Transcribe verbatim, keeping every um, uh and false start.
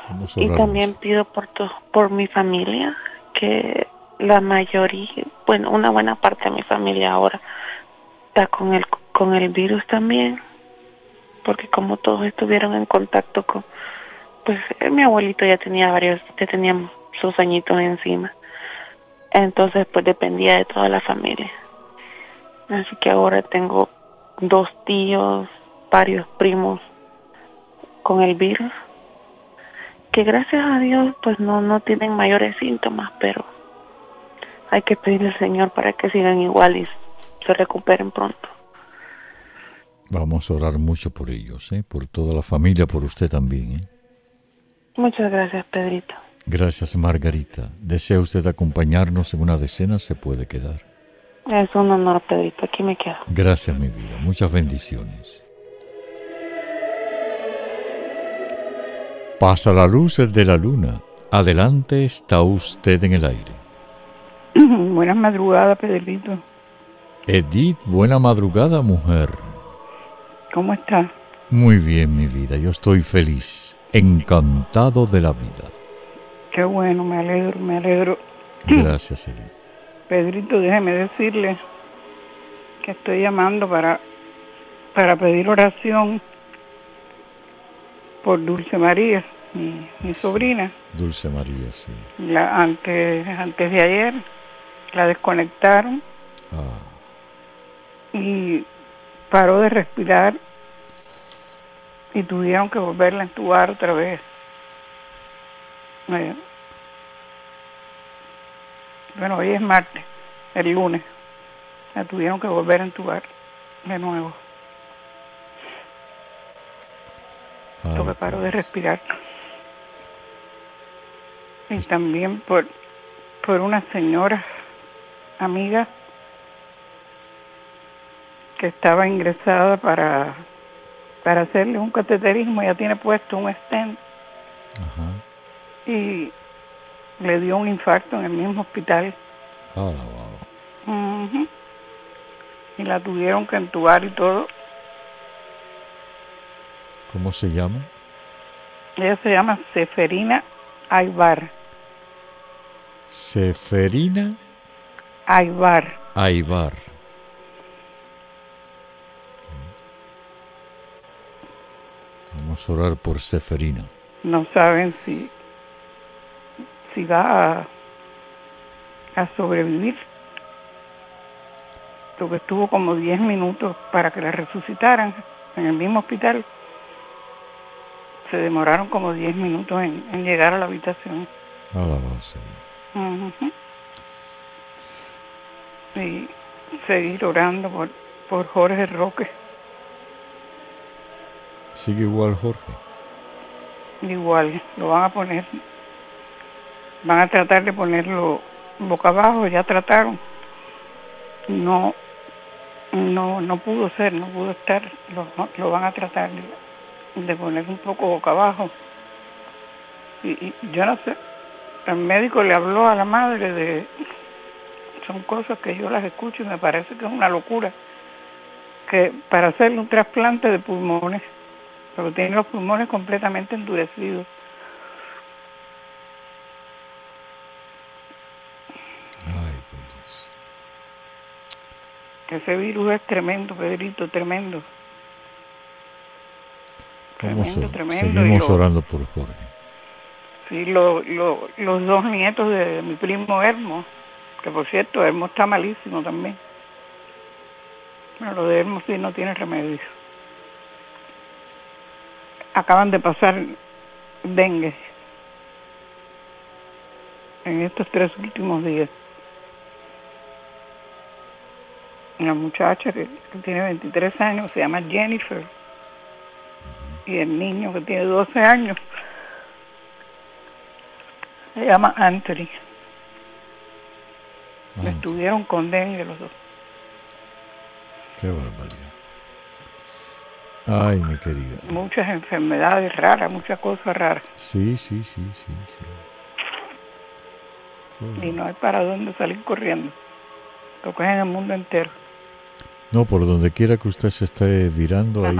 Vamos a Y orar también mucho. pido por to- por mi familia, que la mayoría, bueno, una buena parte de mi familia ahora está con el con el virus también, porque como todos estuvieron en contacto con, pues eh, mi abuelito ya tenía varios, ya teníamos sus añitos encima, entonces pues dependía de toda la familia. Así que ahora tengo dos tíos, varios primos con el virus, que gracias a Dios pues no, no tienen mayores síntomas, pero hay que pedirle al Señor para que sigan igual y se recuperen pronto. Vamos a orar mucho por ellos, ¿eh? Por toda la familia, por usted también, ¿eh? Muchas gracias, Pedrito. Gracias, Margarita. ¿Desea usted acompañarnos en una decena? Se puede quedar. Es un honor, Pedrito. Aquí me quedo. Gracias, mi vida. Muchas bendiciones. Pasa la luz de la luna. Adelante, está usted en el aire. Buenas madrugadas, Pedrito. Edith, buena madrugada, mujer. ¿Cómo estás? Muy bien, mi vida. Yo estoy feliz, encantado de la vida. Qué bueno, me alegro, me alegro. Gracias, Edith. Pedrito, déjeme decirle que estoy llamando para, para pedir oración por Dulce María, mi, mi sobrina. Dulce María, sí. La, antes, antes de ayer la desconectaron Ah, y paró de respirar y tuvieron que volverla a entubar otra vez. Eh, bueno, hoy es martes, el lunes la tuvieron que volver a entubar de nuevo. ay, Porque paró de Dios. respirar. Y Es- también por, por una señora amiga que estaba ingresada para, para hacerle un cateterismo. Ya tiene puesto un stent Ajá. y le dio un infarto en el mismo hospital. Ah, wow. Ujú. Y la tuvieron que entubar y todo. ¿Cómo se llama? Ella se llama Seferina Aybar. Seferina Aybar. Aybar. Vamos a orar por Seferina. No saben si, si va a, a sobrevivir. Porque estuvo como diez minutos para que la resucitaran en el mismo hospital. Se demoraron como diez minutos en, en llegar a la habitación. Alabado sea. Uh-huh. Y seguir orando por, por Jorge Roque. Sigue igual, Jorge. Igual, lo van a poner, van a tratar de ponerlo boca abajo, ya trataron. No, no, no pudo ser, no pudo estar, lo, lo van a tratar de, de poner un poco boca abajo. Y, y yo no sé, el médico le habló a la madre de, son cosas que yo las escucho y me parece que es una locura, que para hacerle un trasplante de pulmones, pero tiene los pulmones completamente endurecidos. Ay, por Dios. Ese virus es tremendo, Pedrito, tremendo. Vamos Tremendo, a- tremendo. seguimos Y lo, orando por Jorge. sí, lo, lo, los dos nietos de mi primo Hermo, que por cierto, Hermo está malísimo también. Pero lo de Hermo sí no tiene remedio. Acaban de pasar dengue en estos tres últimos días. Una muchacha que, que tiene veintitrés años se llama Jennifer, y el niño que tiene doce años se llama Anthony. Ay, Estuvieron con dengue los dos. qué barbaridad. Ay, mi querida. Muchas enfermedades raras, muchas cosas raras. Sí, sí, sí, sí, sí. Y no hay para dónde salir corriendo. Lo que es en el mundo entero. No, por donde quiera que usted se esté virando, ahí